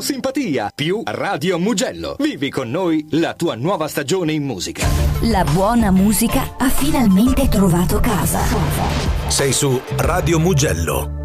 simpatia, più Radio Mugello. Vivi con noi la tua nuova stagione in musica. La buona musica ha finalmente trovato casa. Sei su Radio Mugello.